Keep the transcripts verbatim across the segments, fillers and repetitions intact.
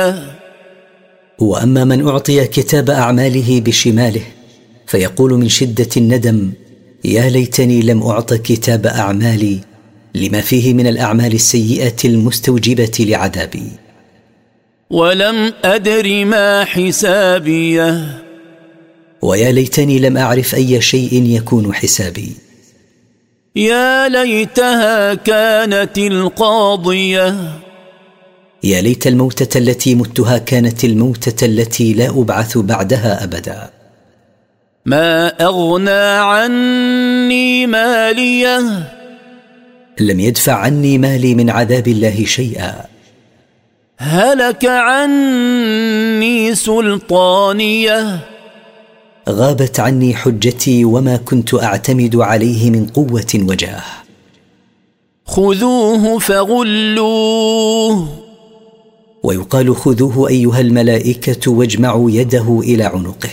وأما من أعطي كتاب أعماله بشماله فيقول من شدة الندم: يا ليتني لم أعط كتاب أعمالي لما فيه من الأعمال السيئة المستوجبة لعذابي. ولم أدر ما حسابيه، ويا ليتني لم أعرف أي شيء يكون حسابي. يا ليتها كانت القاضية، يا ليت الموتة التي متها كانت الموتة التي لا أبعث بعدها أبدا. ما أغنى عني ماليه، لم يدفع عني مالي من عذاب الله شيئا. هلك عني سلطانيه، غابت عني حجتي وما كنت أعتمد عليه من قوة وجاه. خذوه فغلوه، ويقال: خذوه أيها الملائكة واجمعوا يده إلى عنقه.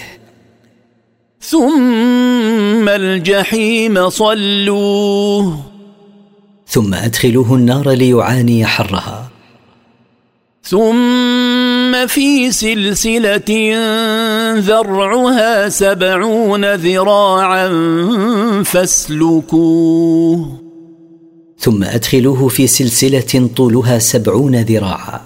ثم الجحيم صلوه، ثم أدخلوه النار ليعاني حرها. ثم في سلسلة ذرعها سبعون ذراعا فاسلكوه. ثم أدخلوه في سلسلة طولها سبعون ذراعا.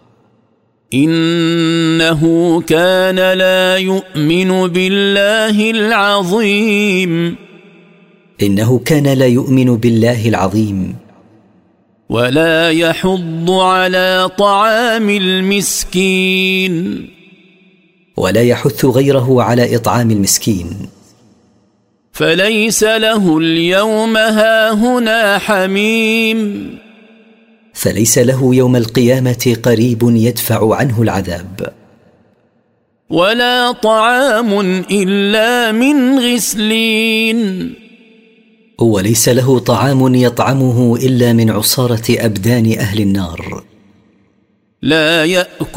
إنه كان لا يؤمن بالله العظيم، إنه كان لا يؤمن بالله العظيم، ولا يحض على طعام المسكين، ولا يحث غيره على إطعام المسكين. فليس له اليوم هاهنا حميم، فليس له يوم القيامة قريب يدفع عنه العذاب. ولا طعام إلا من غسلين، وليس له طعام يطعمه إلا من عصارة أبدان أهل النار. لا يأكل